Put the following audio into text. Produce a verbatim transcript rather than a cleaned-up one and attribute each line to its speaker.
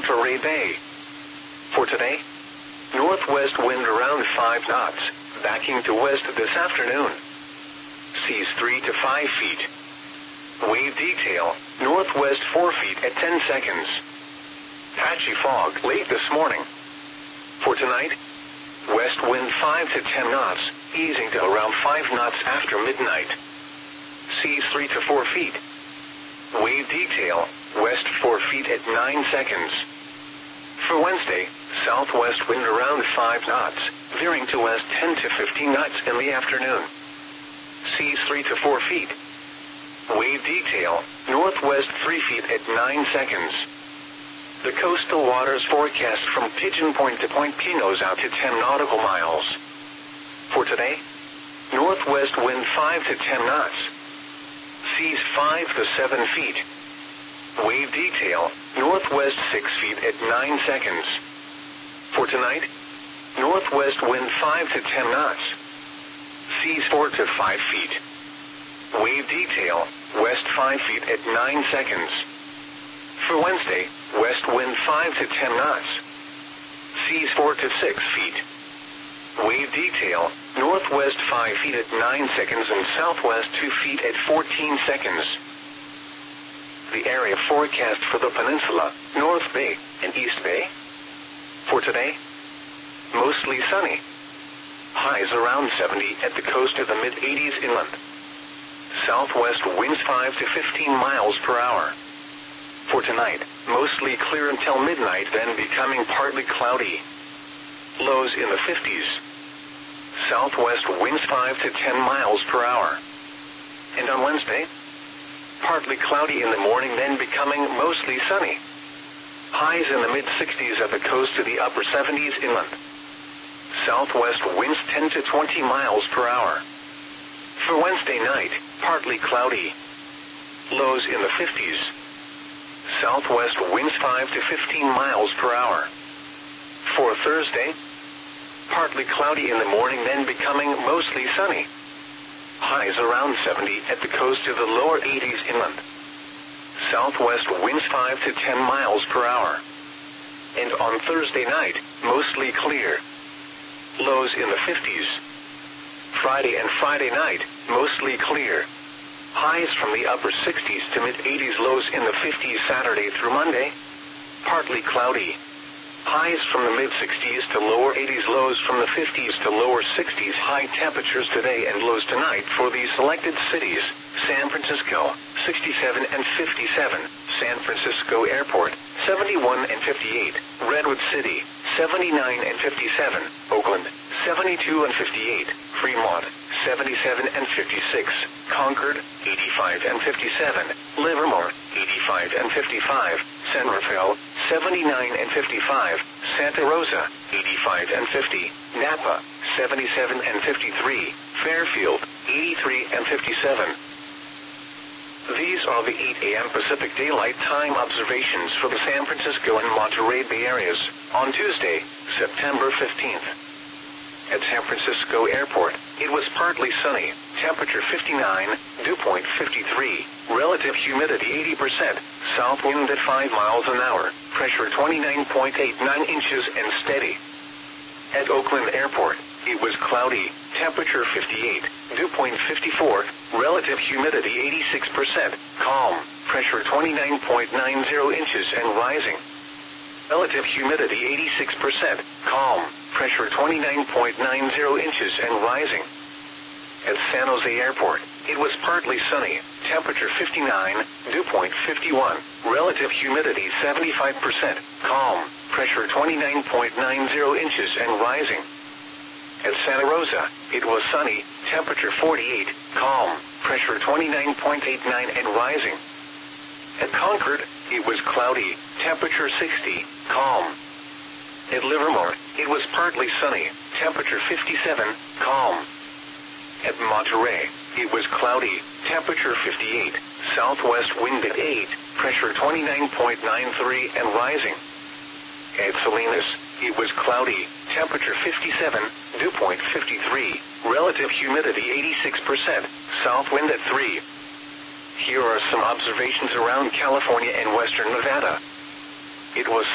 Speaker 1: Monterey Bay. For today, northwest wind around five knots, backing to west this afternoon. Seas three to five feet. Wave detail, northwest four feet at ten seconds. Patchy fog late this morning. For tonight, west wind five to ten knots, easing to around five knots after midnight. Seas three to four feet. Wave detail, west four feet at nine seconds. For Wednesday, southwest wind around five knots, veering to west ten to fifteen knots in the afternoon. Seas three to four feet. Wave detail, northwest three feet at nine seconds. The coastal waters forecast from Pigeon Point to Point Pinos out to ten nautical miles. For today, northwest wind five to ten knots. Seas five to seven feet. Wave detail, northwest six feet at nine seconds. For tonight, northwest wind five to ten knots. Seas four to five feet. Wave detail, west five feet at nine seconds. For Wednesday, west wind five to ten knots. Seas four to six feet. Wave detail, northwest five feet at nine seconds and southwest two feet at fourteen seconds. The area forecast for the peninsula, North Bay, and East Bay. For today, mostly sunny. Highs around seventy at the coast of the mid eighties inland. Southwest winds five to fifteen miles per hour. For tonight, mostly clear until midnight, then becoming partly cloudy. Lows in the fifties. Southwest winds five to ten miles per hour. And on Wednesday, partly cloudy in the morning, then becoming mostly sunny. Highs in the mid sixties at the coast to the upper seventies inland. Southwest winds ten to twenty miles per hour. For Wednesday night, partly cloudy. Lows in the fifties. Southwest winds five to fifteen miles per hour. For Thursday, partly cloudy in the morning, then becoming mostly sunny. Highs around seventy at the coast to the lower eighties inland. Southwest winds five to ten miles per hour. And on Thursday night, mostly clear. Lows in the fifties. Friday and Friday night, mostly clear. Highs from the upper sixties to mid eighties, lows in the fifties Saturday through Monday. Partly cloudy. Highs from the mid sixties to lower eighties, lows from the fifties to lower sixties. High temperatures today and lows tonight for these selected cities: San Francisco, sixty-seven and fifty-seven, San Francisco Airport, seventy-one and fifty-eight, Redwood City, seventy-nine and fifty-seven, Oakland, seventy-two and fifty-eight, Fremont, seventy-seven and fifty-six, Concord, eighty-five and fifty-seven, Livermore, eighty-five and fifty-five, San Rafael, seventy-nine and fifty-five, Santa Rosa, eighty-five and fifty, Napa, seventy-seven and fifty-three, Fairfield, eighty-three and fifty-seven. These are the eight a m Pacific Daylight Time observations for the San Francisco and Monterey Bay areas on Tuesday, September fifteenth. At San Francisco Airport, it was partly sunny, temperature fifty-nine, dew point fifty-three, relative humidity eighty percent, south wind at five miles an hour, pressure twenty-nine point eight nine inches and steady. At Oakland Airport, it was cloudy, temperature fifty-eight, dew point fifty-four, relative humidity eighty-six percent, calm, pressure twenty-nine point nine zero inches and rising. Relative humidity eighty-six percent, calm, pressure twenty-nine point nine zero inches and rising. At San Jose Airport, it was partly sunny, temperature fifty-nine, dew point fifty-one, relative humidity seventy-five percent, calm, pressure twenty-nine point nine zero inches and rising. At Santa Rosa, it was sunny, temperature forty-eight, calm, pressure twenty-nine point eight nine and rising. At Concord, it was cloudy, temperature sixty, calm. At Livermore, it was partly sunny, temperature fifty-seven, calm. At Monterey, it was cloudy, temperature fifty-eight, southwest wind at eight, pressure twenty-nine point nine three and rising. At Salinas, it was cloudy, temperature fifty-seven, dew point fifty-three, relative humidity eighty-six percent, south wind at three. Here are some observations around California and western Nevada. It was